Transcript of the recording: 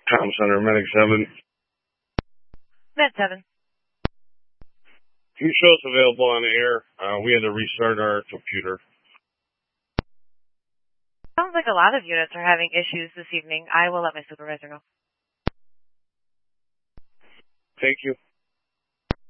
Tom Center, Medic 7. Med 7. Can you show us available on the air? We had to restart our computer. Sounds like a lot of units are having issues this evening. I will let my supervisor know. Thank you.